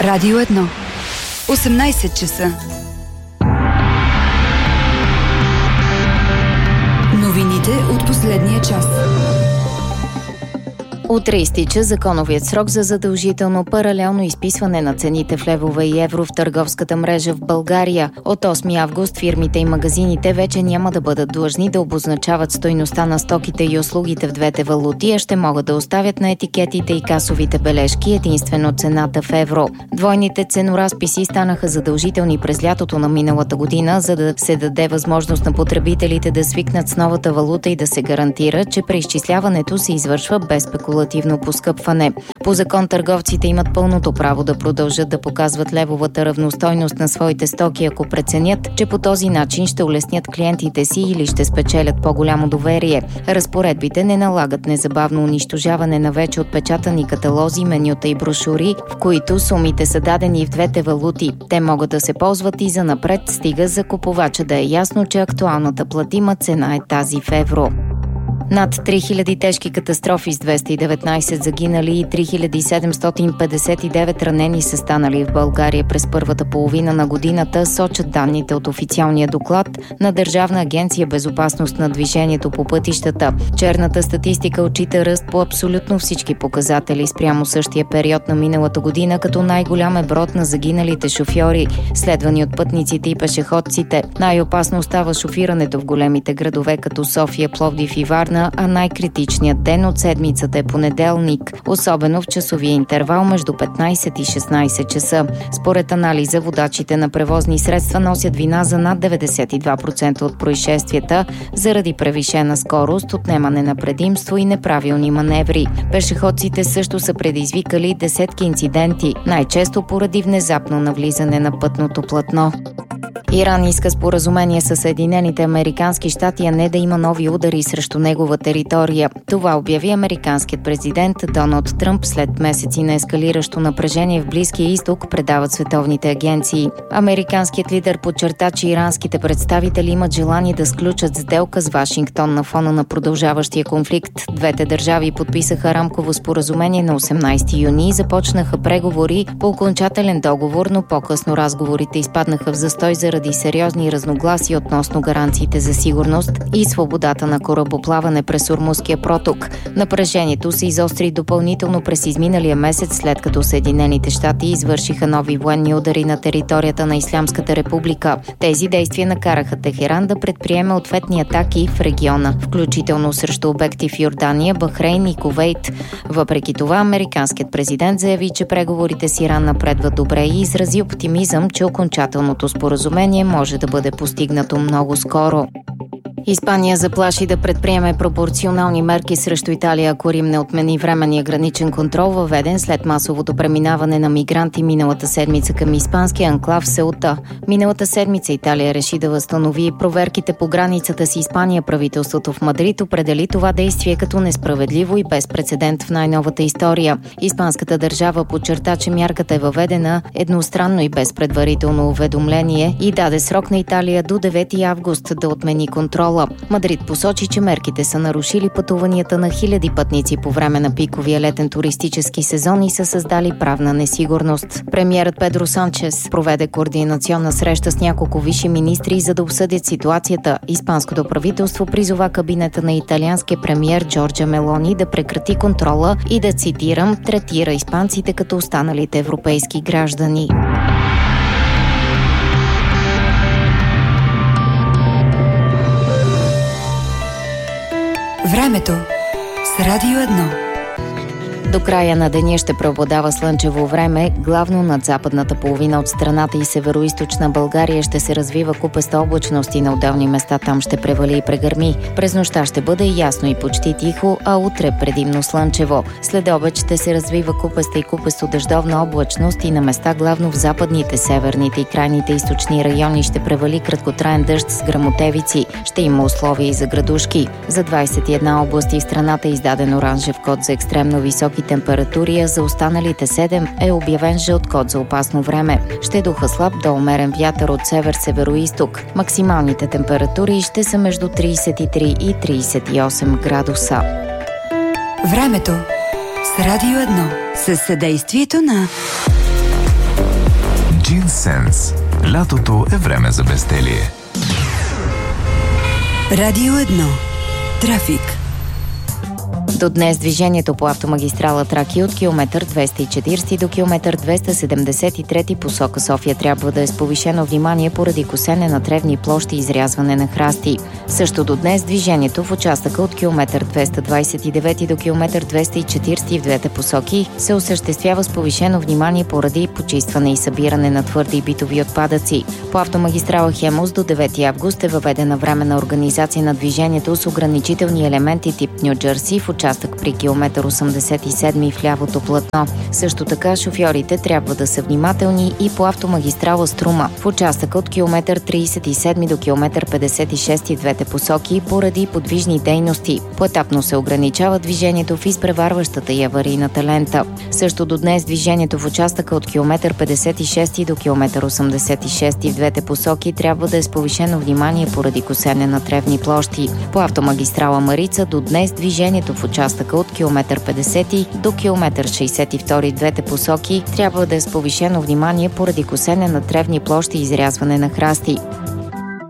Радио 1. 18 часа. Новините от последния час. Утре изтича законовият срок за задължително паралелно изписване на цените в левове и евро в търговската мрежа в България. От 8 август фирмите и магазините вече няма да бъдат длъжни да обозначават стойността на стоките и услугите в двете валути, а ще могат да оставят на етикетите и касовите бележки единствено цената в евро. Двойните ценоразписи станаха задължителни през лятото на миналата година, за да се даде възможност на потребителите да свикнат с новата валута и да се гарантира, че преизчисляването се извършва без спекулативно поскъпване. По закон търговците имат пълното право да продължат да показват левовата равностойност на своите стоки, ако преценят, че по този начин ще улеснят клиентите си или ще спечелят по-голямо доверие. Разпоредбите не налагат незабавно унищожаване на вече отпечатани каталози, менюта и брошури, в които сумите са дадени в двете валути. Те могат да се ползват и занапред, стига за купувача да е ясно, че актуалната платима цена е тази в евро. Над 3000 тежки катастрофи с 219 загинали и 3759 ранени са станали в България през първата половина на годината, сочат данните от официалния доклад на Държавна агенция безопасност на движението по пътищата. Черната статистика отчита ръст по абсолютно всички показатели спрямо същия период на миналата година, като най-голям е броят на загиналите шофьори, следвани от пътниците и пешеходците. Най-опасно остава шофирането в големите градове като София, Пловдив и Варна, а най-критичният ден от седмицата е понеделник, особено в часовия интервал между 15 и 16 часа. Според анализа, водачите на превозни средства носят вина за над 92% от происшествията заради превишена скорост, отнемане на предимство и неправилни маневри. Пешеходците също са предизвикали десетки инциденти, най-често поради внезапно навлизане на пътното платно. Иран иска споразумение с Съединените американски щати, а не да има нови удари срещу негова територия. Това обяви американският президент Доналд Тръмп след месеци на ескалиращо напрежение в Близкия изток, предават световните агенции. Американският лидер подчерта, че иранските представители имат желание да сключат сделка с Вашингтон на фона на продължаващия конфликт. Двете държави подписаха рамково споразумение на 18 юни и започнаха преговори по окончателен договор, но по-късно разговорите изпаднаха в застой заради сериозни разногласия относно гаранциите за сигурност и свободата на корабоплаване през Ормузския проток. Напрежението се изостри допълнително през изминалия месец, след като Съединените щати извършиха нови военни удари на територията на Ислямската република. Тези действия накараха Техеран да предприеме ответни атаки в региона, включително срещу обекти в Йордания, Бахрейн и Кувейт. Въпреки това, американският президент заяви, че преговорите с Иран напредват добре и изрази оптимизъм, че окончателното споразумение може да бъде постигнато много скоро. Испания заплаши да предприеме пропорционални мерки срещу Италия, ако Рим не отмени временния граничен контрол, въведен след масовото преминаване на мигранти миналата седмица към испанския анклав Сеута. Миналата седмица Италия реши да възстанови проверките по границата с Испания. Правителството в Мадрид определи това действие като несправедливо и без прецедент в най-новата история. Испанската държава подчерта, че мярката е въведена едностранно и без предварително уведомление и даде срок на Италия до 9 август да отмени контрол. Мадрид посочи, че мерките са нарушили пътуванията на хиляди пътници по време на пиковия летен туристически сезон и са създали правна несигурност. Премиерът Педро Санчес проведе координационна среща с няколко висши министри, за да обсъдят ситуацията. Испанското правителство призова кабинета на италианския премиер Джорджа Мелони да прекрати контрола и да, цитирам, третира испанците като останалите европейски граждани. Времето с Радио 1. До края на деня ще преобладава слънчево време, главно над западната половина от страната и североизточна България ще се развива купеста облачност и на отделни места там ще превали и прегърми. През нощта ще бъде ясно и почти тихо, а утре предимно слънчево. След обед ще се развива купеста и купесто-дъждовна облачност и на места главно в западните, северните и крайните източни райони ще превали краткотраен дъжд с гръмотевици. Ще има условия и за градушки. За 21 области в страната е издаден оранжев код за екстремно високи температури, а за останалите 7 е обявен жълт код за опасно време. Ще духа слаб до умерен вятър от север-североизток. Максималните температури ще са между 33 и 38 градуса. Времето с Радио 1 със съдействието на JinSense. Лятото е време за безделие. Радио 1. Трафик. До днес движението по автомагистрала Тракия от километър 240 до километър 273 посока София трябва да е с повишено внимание поради косене на тревни площи и изрязване на храсти. Също до днес движението в участъка от километър 229 до километър 240 в двете посоки се осъществява с повишено внимание поради почистване и събиране на твърди и битови отпадъци. По автомагистрала Хемус до 9 август е въведена временна организация на движението с ограничителни елементи тип Ню Джерси в участък при километър 87 в лявото платно. Също така шофьорите трябва да са внимателни и по автомагистрала Струма в участъка от километър 37 до километър 56 в двете посоки поради подвижни дейности. Поетапно се ограничава движението в изпреварващата и аварийната лента. Също до днес движението в участъка от километър 56 до километър 86 в двете посоки трябва да е с повишено внимание поради косене на тревни площи. По автомагистрала Марица до днес движението в участъка от километър 50 до километър 62 в двете посоки трябва да е с повишено внимание поради косене на тревни площи и изрязване на храсти.